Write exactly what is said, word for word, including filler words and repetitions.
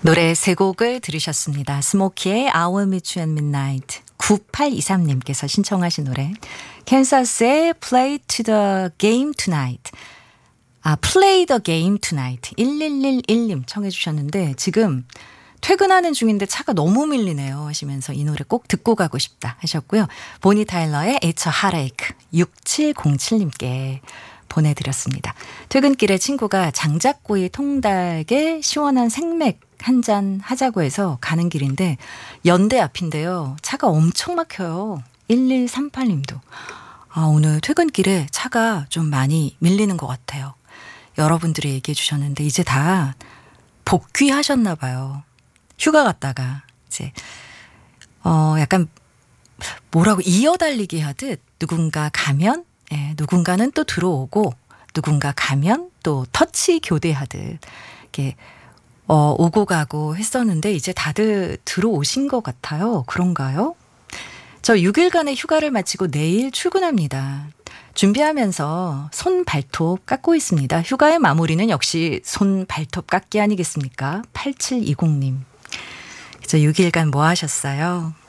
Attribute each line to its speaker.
Speaker 1: 노래 세 곡을 들으셨습니다. 스모키의 I Will Meet You at Midnight, 구팔이삼님께서 신청하신 노래, 캔사스의 Play to the Game Tonight, 아 Play the Game Tonight, 일일일일님 청해 주셨는데 지금 퇴근하는 중인데 차가 너무 밀리네요 하시면서 이 노래 꼭 듣고 가고 싶다 하셨고요. 보니 타일러의 It's a Heartache, 육칠공칠님께 보내드렸습니다. 퇴근길에 친구가 장작구이 통닭에 시원한 생맥 한 잔 하자고 해서 가는 길인데 연대 앞인데요. 차가 엄청 막혀요. 일일삼팔님도. 아, 오늘 퇴근길에 차가 좀 많이 밀리는 것 같아요. 여러분들이 얘기해 주셨는데 이제 다 복귀하셨나 봐요. 휴가 갔다가 이제 어 약간 뭐라고 이어달리기 하듯 누군가 가면 예, 누군가는 또 들어오고 누군가 가면 또 터치 교대하듯 이렇게 어, 오고 가고 했었는데 이제 다들 들어오신 것 같아요. 그런가요? 저 육 일간의 휴가를 마치고 내일 출근합니다. 준비하면서 손 발톱 깎고 있습니다. 휴가의 마무리는 역시 손 발톱 깎기 아니겠습니까? 팔칠이공님. 그래서 육 일간 뭐 하셨어요?